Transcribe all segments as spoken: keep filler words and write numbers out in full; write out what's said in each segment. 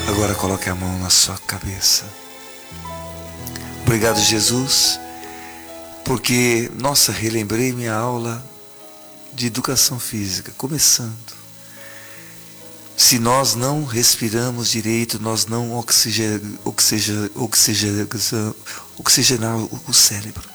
Agora coloque a mão na sua cabeça. Obrigado, Jesus, porque, nossa, relembrei minha aula de educação física, começando. Se nós não respiramos direito, nós não oxigena, oxigena, oxigena, oxigenar o cérebro.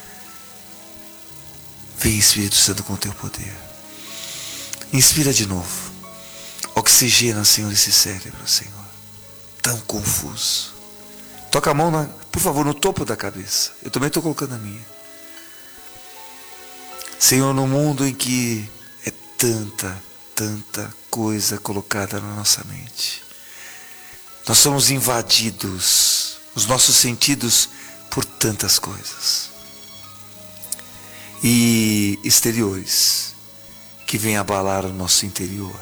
Vem, Espírito Santo, com o teu poder. Inspira de novo. Oxigena, Senhor, esse cérebro, Senhor, tão confuso. Toca a mão, na, por favor, no topo da cabeça. Eu também estou colocando a minha. Senhor, no mundo em que é tanta, tanta coisa colocada na nossa mente, nós somos invadidos, os nossos sentidos, por tantas coisas e exteriores que vêm abalar o nosso interior.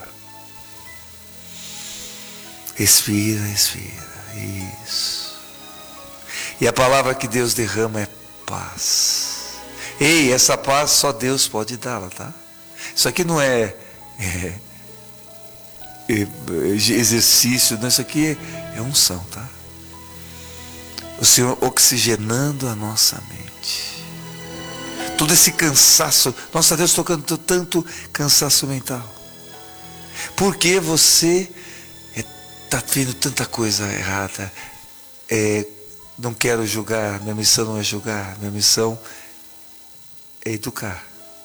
Respira, respira, isso. E a palavra que Deus derrama é paz. Ei, essa paz só Deus pode dá-la, tá? Isso aqui não é, é, é exercício, não, isso aqui é, é unção, tá? O Senhor oxigenando a nossa mente. Todo esse cansaço, nossa, Deus tocando tanto cansaço mental. Porque você está vendo tanta coisa errada. É, não quero julgar, minha missão não é julgar, minha missão é educar.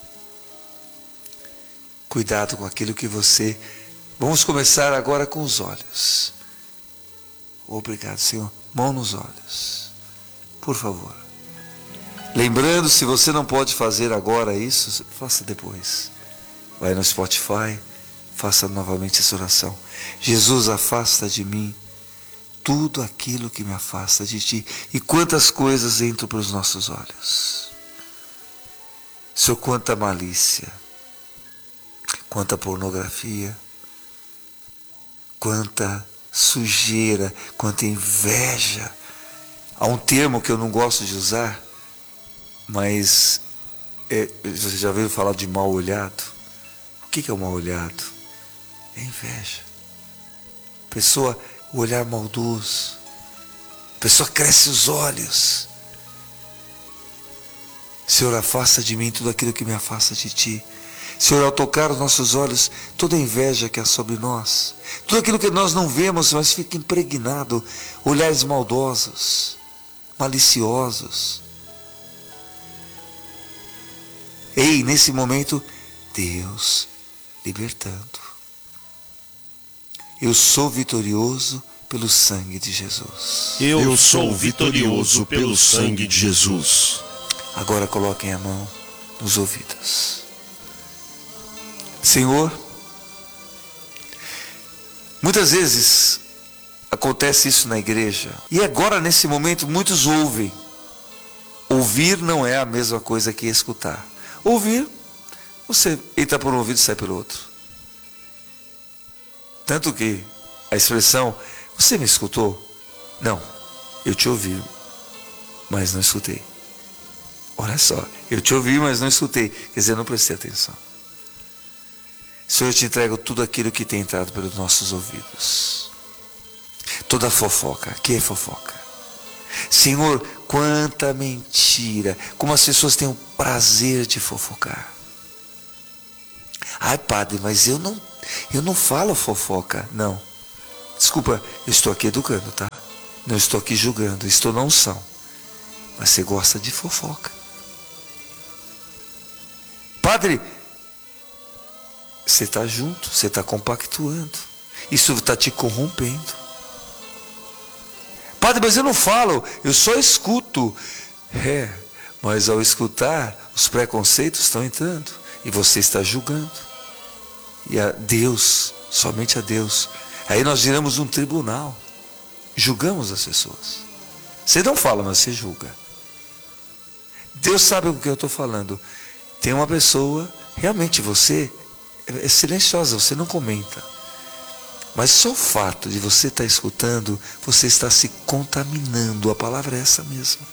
Cuidado com aquilo que você... Vamos começar agora com os olhos. Obrigado, Senhor. Mão nos olhos, por favor. Lembrando, se você não pode fazer agora isso, faça depois. Vai no Spotify, faça novamente essa oração. Jesus, afasta de mim tudo aquilo que me afasta de ti. E quantas coisas entram para os nossos olhos. Senhor, quanta malícia, quanta pornografia, quanta sujeira, quanta inveja. Há um termo que eu não gosto de usar, mas é, você já ouviu falar de mal olhado? O que é o mal olhado? É inveja. Pessoa, o olhar maldoso. Pessoa cresce os olhos. Senhor, afasta de mim tudo aquilo que me afasta de ti. Senhor, ao tocar os nossos olhos, toda a inveja que há sobre nós, tudo aquilo que nós não vemos, mas fica impregnado, olhares maldosos, maliciosos. Ei, nesse momento, Deus libertando. Eu sou vitorioso pelo sangue de Jesus. Eu, Eu sou vitorioso pelo sangue de Jesus. Agora coloquem a mão nos ouvidos. Senhor, muitas vezes acontece isso na igreja. E agora, nesse momento, muitos ouvem. Ouvir não é a mesma coisa que escutar. Ouvir, você entra por um ouvido e sai pelo outro. Tanto que a expressão, você me escutou? Não, eu te ouvi, mas não escutei. Olha só, eu te ouvi, mas não escutei. Quer dizer, eu não prestei atenção. Senhor, eu te entrego tudo aquilo que tem entrado pelos nossos ouvidos. Toda fofoca, que é fofoca? Senhor, quanta mentira, como as pessoas têm o prazer de fofocar. Ai, padre, mas eu não, eu não falo fofoca. Não, desculpa, eu estou aqui educando, tá? Não estou aqui julgando, estou na unção. Mas você gosta de fofoca. Padre, você está junto, você está compactuando. Isso está te corrompendo. Padre, mas eu não falo, eu só escuto. É, mas ao escutar, os preconceitos estão entrando. E você está julgando. E a Deus, somente a Deus. Aí nós viramos um tribunal. Julgamos as pessoas. Você não fala, mas você julga. Deus sabe o que eu estou falando. Tem uma pessoa, realmente você é silenciosa, você não comenta. Mas só o fato de você estar escutando, você está se contaminando. A palavra é essa mesmo.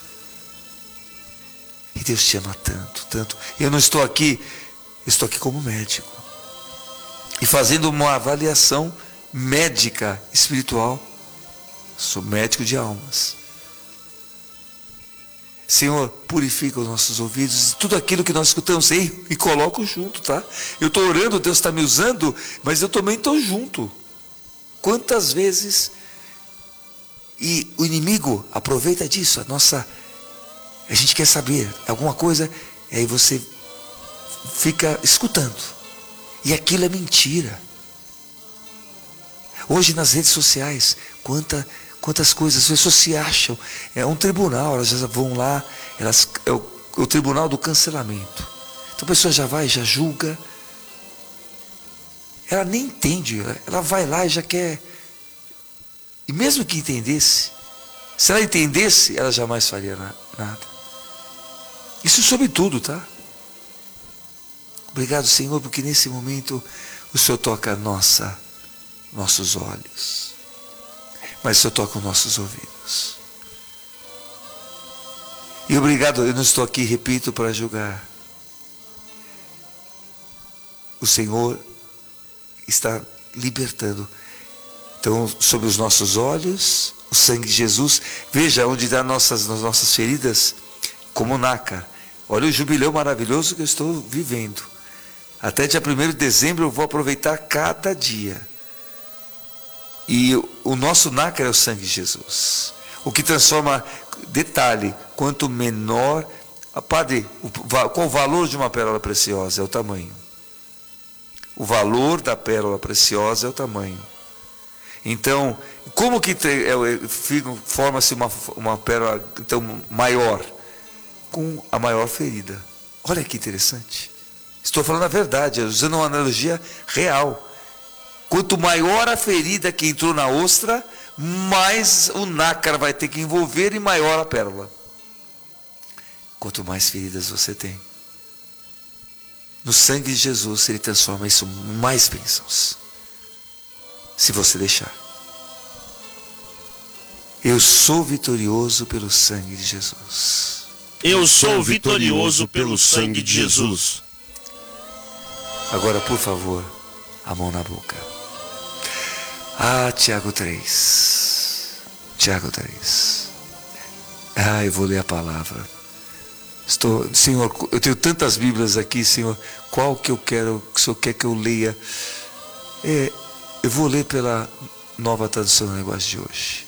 E Deus te ama tanto, tanto. Eu não estou aqui, eu estou aqui como médico. E fazendo uma avaliação médica espiritual. Sou médico de almas. Senhor, purifica os nossos ouvidos, tudo aquilo que nós escutamos, ei, me coloco junto, tá? Eu estou orando, Deus está me usando, mas eu também estou junto. Quantas vezes, e o inimigo aproveita disso, a nossa, a gente quer saber alguma coisa, e aí você fica escutando, e aquilo é mentira. Hoje nas redes sociais, quanta Quantas coisas as pessoas se acham, é um tribunal, elas já vão lá, elas, é o, o tribunal do cancelamento. Então a pessoa já vai, já julga, ela nem entende, ela, ela vai lá e já quer, e mesmo que entendesse, se ela entendesse, ela jamais faria na, nada. Isso sobre tudo, tá? Obrigado, Senhor, porque nesse momento o Senhor toca a nossa, nossos olhos. Mas o Senhor toca os nossos ouvidos. E obrigado, eu não estou aqui, repito, para julgar. O Senhor está libertando. Então, sobre os nossos olhos, o sangue de Jesus, veja onde dá nossas, nas nossas feridas, como nácar. Olha o jubileu maravilhoso que eu estou vivendo. Até dia primeiro de dezembro eu vou aproveitar cada dia. E o nosso nácar é o sangue de Jesus. O que transforma, detalhe, quanto menor, padre, qual o valor de uma pérola preciosa? É o tamanho. O valor da pérola preciosa é o tamanho. Então, como que forma-se uma, uma pérola então, maior? Com a maior ferida. Olha que interessante. Estou falando a verdade, usando uma analogia real. Quanto maior a ferida que entrou na ostra, mais o nácar vai ter que envolver e maior a pérola. Quanto mais feridas você tem, no sangue de Jesus, Ele transforma isso em mais bênçãos. Se você deixar. Eu sou vitorioso pelo sangue de Jesus. Eu sou vitorioso pelo sangue de Jesus. Agora, por favor, a mão na boca. Ah, Tiago três. Tiago três. Ah, eu vou ler a palavra. Estou, Senhor, eu tenho tantas Bíblias aqui, Senhor. Qual que eu quero, que o Senhor quer que eu leia? É, eu vou ler pela Nova Tradução do Negócio de hoje.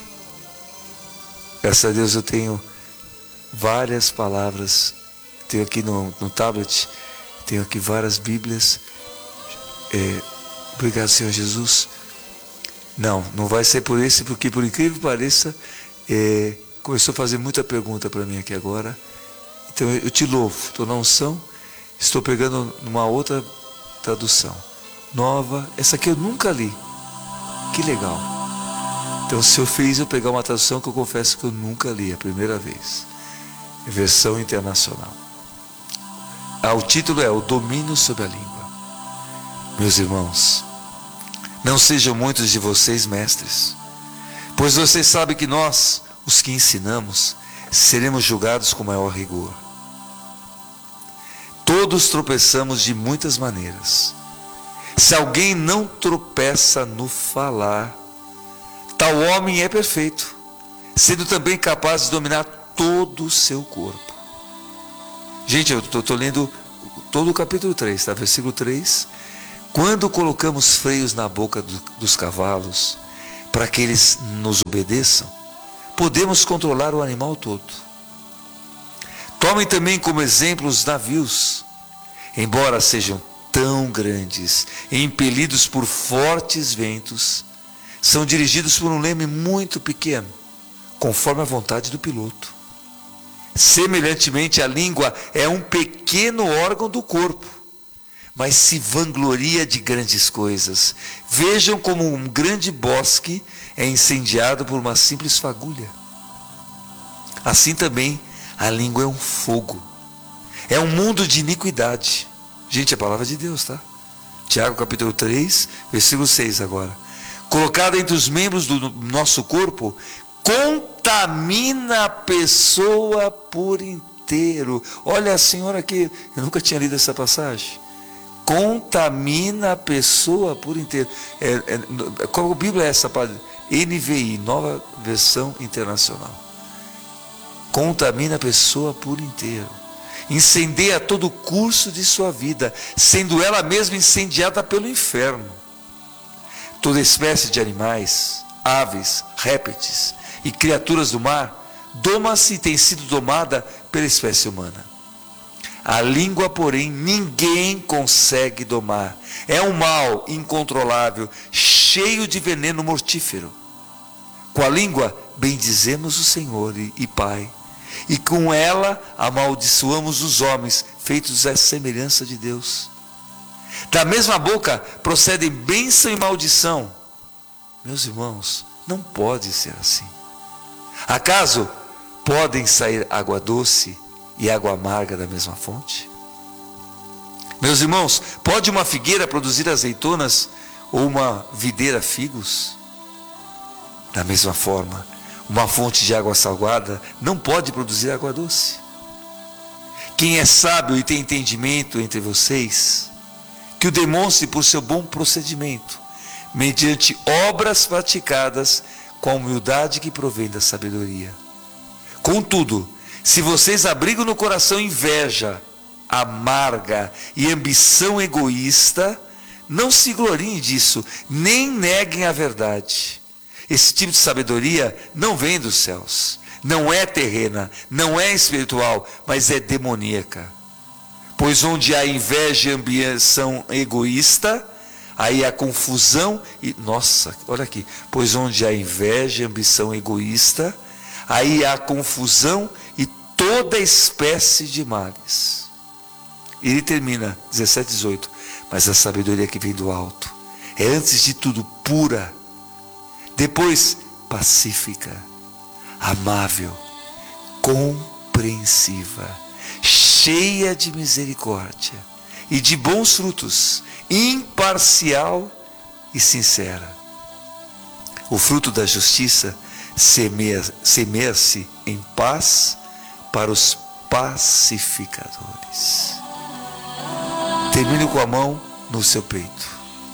Graças a Deus eu tenho várias palavras. Tenho aqui no, no tablet, tenho aqui várias Bíblias. É, obrigado, Senhor Jesus. Não, não vai ser por esse, porque por incrível que pareça, é, começou a fazer muita pergunta para mim aqui agora. Então eu te louvo, estou na unção, estou pegando numa outra tradução, nova, essa aqui eu nunca li, que legal. Então o Senhor fez eu pegar uma tradução que eu confesso que eu nunca li, é a primeira vez, versão internacional. Ah, o título é O Domínio sobre a Língua. Meus irmãos, não sejam muitos de vocês mestres, pois vocês sabem que nós, os que ensinamos, seremos julgados com maior rigor. Todos tropeçamos de muitas maneiras. Se alguém não tropeça no falar, tal homem é perfeito, sendo também capaz de dominar todo o seu corpo. Gente, eu estou lendo todo o capítulo três, tá? Versículo três. Quando colocamos freios na boca do, dos cavalos, para que eles nos obedeçam, podemos controlar o animal todo. Tomem também como exemplo os navios, embora sejam tão grandes e impelidos por fortes ventos, são dirigidos por um leme muito pequeno, conforme a vontade do piloto. Semelhantemente, a língua é um pequeno órgão do corpo, mas se vangloria de grandes coisas. Vejam como um grande bosque é incendiado por uma simples fagulha. Assim também, a língua é um fogo, é um mundo de iniquidade. Gente, é a palavra de Deus, tá? Tiago capítulo três, versículo seis agora. Colocada entre os membros do nosso corpo, contamina a pessoa por inteiro. Olha, a senhora aqui, eu nunca tinha lido essa passagem. contamina a pessoa por inteiro. É, é, qual Bíblia é essa, padre? N V I, Nova Versão Internacional. Contamina a pessoa por inteiro. Incendeia todo o curso de sua vida, sendo ela mesma incendiada pelo inferno. Toda espécie de animais, aves, répteis e criaturas do mar doma-se e tem sido domada pela espécie humana. A língua, porém, ninguém consegue domar. É um mal incontrolável, cheio de veneno mortífero. Com a língua bendizemos o Senhor e, e Pai, e com ela amaldiçoamos os homens, feitos à semelhança de Deus. Da mesma boca procedem bênção e maldição. Meus irmãos, não pode ser assim. Acaso podem sair água doce e água amarga da mesma fonte? Meus irmãos, pode uma figueira produzir azeitonas ou uma videira figos? Da mesma forma, uma fonte de água salgada não pode produzir água doce. Quem é sábio e tem entendimento entre vocês, que o demonstre por seu bom procedimento, mediante obras praticadas com a humildade que provém da sabedoria. Contudo, se vocês abrigam no coração inveja amarga e ambição egoísta, não se gloriem disso, nem neguem a verdade. Esse tipo de sabedoria não vem dos céus, não é terrena, não é espiritual, mas é demoníaca. Pois onde há inveja e ambição egoísta, aí há confusão e... Nossa, olha aqui. Pois onde há inveja e ambição egoísta, aí há confusão e toda espécie de males. E ele termina, dezessete, dezoito. Mas a sabedoria que vem do alto é antes de tudo pura, depois pacífica, amável, compreensiva, cheia de misericórdia e de bons frutos, imparcial e sincera. O fruto da justiça semeia-se em paz para os pacificadores. Termine com a mão no seu peito.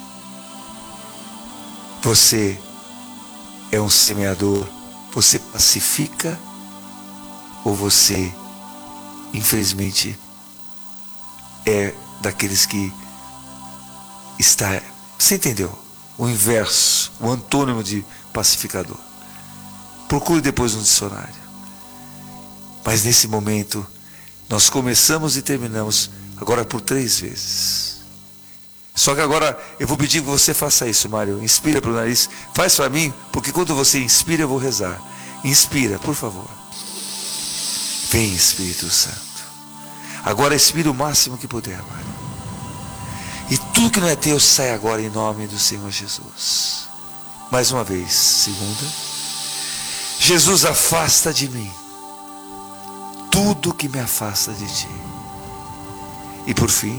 Você é um semeador, você pacifica ou você, infelizmente, é daqueles que está, você entendeu? O inverso, o antônimo de pacificador. Procure depois no dicionário. Mas nesse momento, nós começamos e terminamos agora por três vezes. Só que agora eu vou pedir que você faça isso, Mário. Inspira pelo nariz. Faz para mim, porque quando você inspira eu vou rezar. Inspira, por favor. Vem, Espírito Santo. Agora expira o máximo que puder, Mário. E tudo que não é teu sai agora em nome do Senhor Jesus. Mais uma vez, segunda. Jesus, afasta de mim tudo que me afasta de ti. E por fim,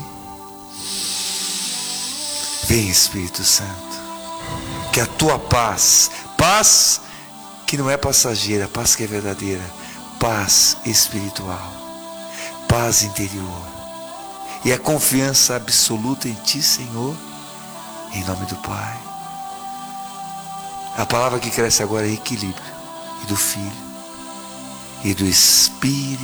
vem, Espírito Santo, que a tua paz, paz que não é passageira, paz que é verdadeira, paz espiritual, paz interior, e a confiança absoluta em ti, Senhor, em nome do Pai. A palavra que cresce agora é equilíbrio, e do Filho, e do Espírito